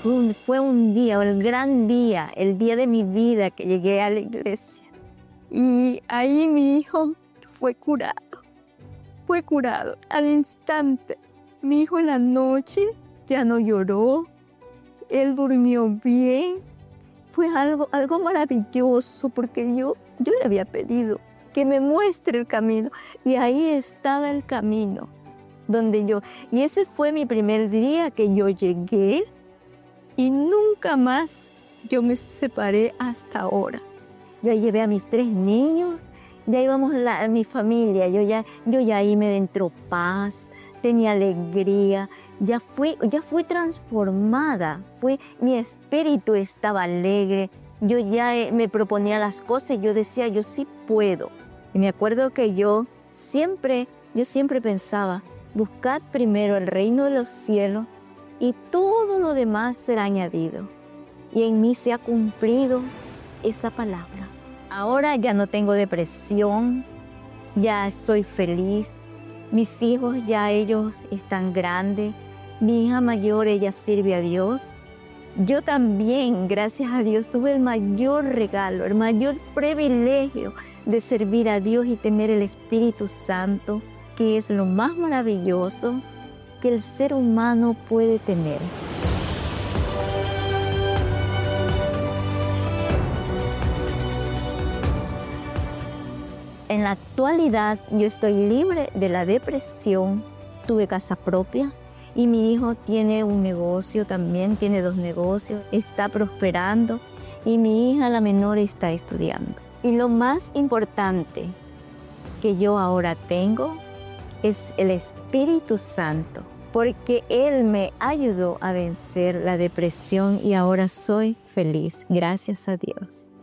fue un día, el gran día, el día de mi vida que llegué a la iglesia. Y ahí mi hijo fue curado al instante. Mi hijo en la noche ya no lloró, él durmió bien. Fue algo maravilloso porque yo le había pedido que me muestre el camino y ahí estaba el camino y ese fue mi primer día que yo llegué y nunca más yo me separé hasta ahora. Yo llevé a mis 3 niños, ya íbamos mi familia, yo ya ahí me entró paz, tenía alegría, ya fui transformada, mi espíritu estaba alegre, yo ya me proponía las cosas, yo decía, yo sí puedo. Y me acuerdo que yo siempre pensaba, buscad primero el reino de los cielos y todo lo demás será añadido. Y en mí se ha cumplido esa palabra. Ahora ya no tengo depresión, ya soy feliz. Mis hijos ya ellos están grandes. Mi hija mayor, ella sirve a Dios. Yo también, gracias a Dios, tuve el mayor regalo, el mayor privilegio de servir a Dios y tener el Espíritu Santo, que es lo más maravilloso que el ser humano puede tener. En la actualidad yo estoy libre de la depresión, tuve casa propia y mi hijo tiene un negocio también, tiene 2 negocios, está prosperando y mi hija la menor está estudiando. Y lo más importante que yo ahora tengo es el Espíritu Santo, porque Él me ayudó a vencer la depresión y ahora soy feliz, gracias a Dios.